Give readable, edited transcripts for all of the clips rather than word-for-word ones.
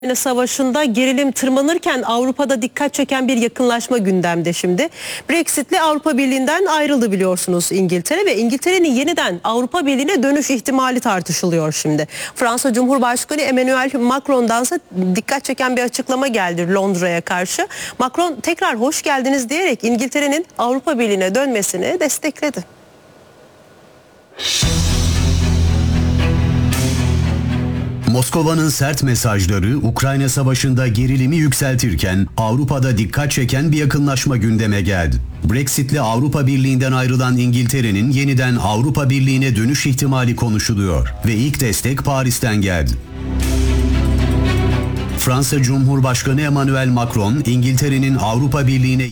Savaşında gerilim tırmanırken Avrupa'da dikkat çeken bir yakınlaşma gündemde şimdi. Brexit'le Avrupa Birliği'nden ayrıldı biliyorsunuz İngiltere ve İngiltere'nin yeniden Avrupa Birliği'ne dönüş ihtimali tartışılıyor şimdi. Fransa Cumhurbaşkanı Emmanuel Macron'dansa dikkat çeken bir açıklama geldi Londra'ya karşı. Macron tekrar hoş geldiniz diyerek İngiltere'nin Avrupa Birliği'ne dönmesini destekledi. Moskova'nın sert mesajları Ukrayna Savaşı'nda gerilimi yükseltirken Avrupa'da dikkat çeken bir yakınlaşma gündeme geldi. Brexit'le Avrupa Birliği'nden ayrılan İngiltere'nin yeniden Avrupa Birliği'ne dönüş ihtimali konuşuluyor ve ilk destek Paris'ten geldi. Fransa Cumhurbaşkanı Emmanuel Macron, İngiltere'nin Avrupa Birliği'ne...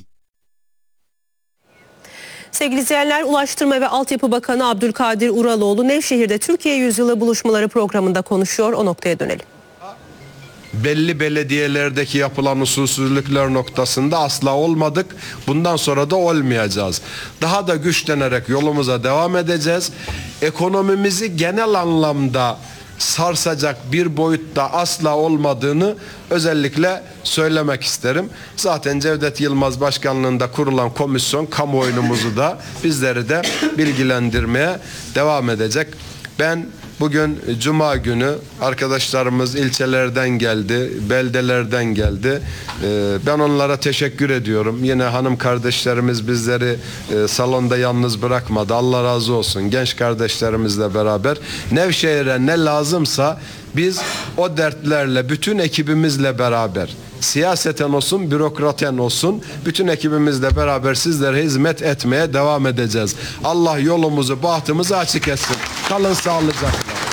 Sevgili izleyenler, Ulaştırma ve Altyapı Bakanı Abdülkadir Uraloğlu Nevşehir'de Türkiye Yüzyılı buluşmaları programında konuşuyor. O noktaya dönelim. Belli belediyelerdeki yapılan usulsüzlükler noktasında asla olmadık. Bundan sonra da olmayacağız. Daha da güçlenerek yolumuza devam edeceğiz. Ekonomimizi genel anlamda sarsacak bir boyutta asla olmadığını özellikle söylemek isterim. Zaten Cevdet Yılmaz başkanlığında kurulan komisyon kamuoyumuzu da bizleri de bilgilendirmeye devam edecek. Ben bugün Cuma günü arkadaşlarımız ilçelerden geldi, beldelerden geldi. Ben onlara teşekkür ediyorum. Yine hanım kardeşlerimiz bizleri salonda yalnız bırakmadı. Allah razı olsun. Genç kardeşlerimizle beraber Nevşehir'e ne lazımsa biz o dertlerle bütün ekibimizle beraber siyaseten olsun, bürokraten olsun bütün ekibimizle beraber sizlere hizmet etmeye devam edeceğiz. Allah yolumuzu, bahtımızı açık etsin. Kalın sağlıcakla.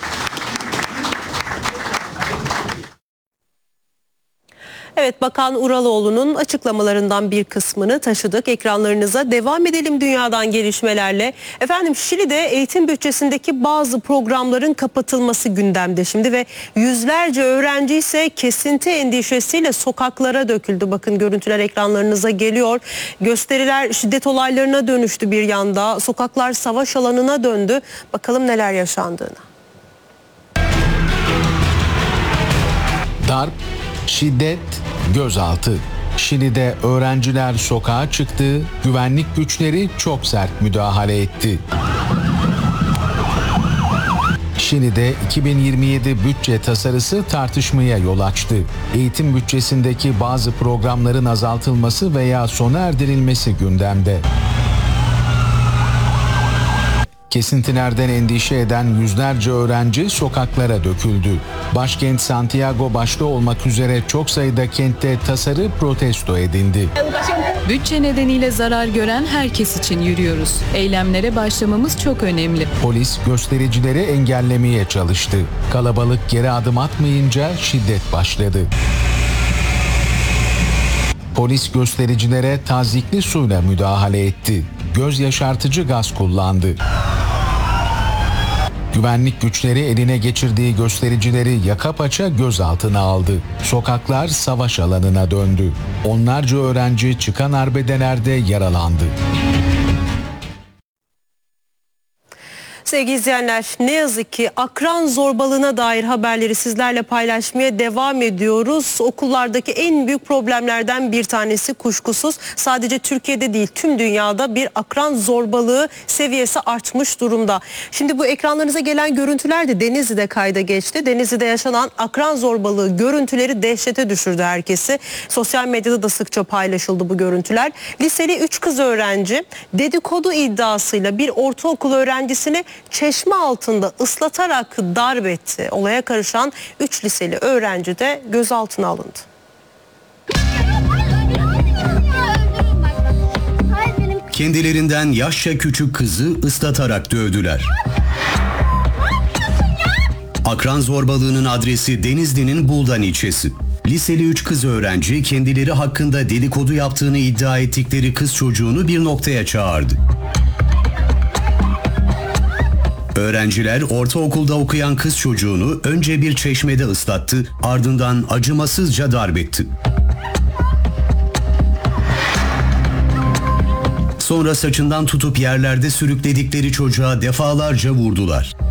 Evet, Bakan Uraloğlu'nun açıklamalarından bir kısmını taşıdık ekranlarınıza. Devam edelim dünyadan gelişmelerle. Efendim, Şili'de eğitim bütçesindeki bazı programların kapatılması gündemde şimdi ve yüzlerce öğrenci ise kesinti endişesiyle sokaklara döküldü. Bakın, görüntüler ekranlarınıza geliyor. Gösteriler şiddet olaylarına dönüştü bir yanda. Sokaklar savaş alanına döndü. Bakalım neler yaşandığına. Darp, şiddet, gözaltı. Şili'de öğrenciler sokağa çıktı, güvenlik güçleri çok sert müdahale etti. Şili'de 2027 bütçe tasarısı tartışmaya yol açtı. Eğitim bütçesindeki bazı programların azaltılması veya sona erdirilmesi gündemde. Kesintilerden endişe eden yüzlerce öğrenci sokaklara döküldü. Başkent Santiago başta olmak üzere çok sayıda kentte tasarı protesto edildi. Bütçe nedeniyle zarar gören herkes için yürüyoruz. Eylemlere başlamamız çok önemli. Polis göstericileri engellemeye çalıştı. Kalabalık geri adım atmayınca şiddet başladı. Polis göstericilere tazyikli suyla müdahale etti. Göz yaşartıcı gaz kullandı. Güvenlik güçleri eline geçirdiği göstericileri yaka paça gözaltına aldı. Sokaklar savaş alanına döndü. Onlarca öğrenci çıkan arbedelerde yaralandı. Sevgili izleyenler, ne yazık ki akran zorbalığına dair haberleri sizlerle paylaşmaya devam ediyoruz. Okullardaki en büyük problemlerden bir tanesi kuşkusuz sadece Türkiye'de değil tüm dünyada bir akran zorbalığı seviyesi artmış durumda. Şimdi bu ekranlarınıza gelen görüntüler de Denizli'de kayda geçti. Denizli'de yaşanan akran zorbalığı görüntüleri dehşete düşürdü herkesi. Sosyal medyada da sıkça paylaşıldı bu görüntüler. Liseli 3 kız öğrenci dedikodu iddiasıyla bir ortaokul öğrencisini çeşme altında ıslatarak darp etti. Olaya karışan 3 liseli öğrenci de gözaltına alındı. Kendilerinden yaşça küçük kızı ıslatarak dövdüler. Akran zorbalığının adresi Denizli'nin Buldan ilçesi. Liseli 3 kız öğrenci kendileri hakkında dedikodu yaptığını iddia ettikleri kız çocuğunu bir noktaya çağırdı. Öğrenciler ortaokulda okuyan kız çocuğunu önce bir çeşmede ıslattı, ardından acımasızca darp etti. Sonra saçından tutup yerlerde sürükledikleri çocuğa defalarca vurdular.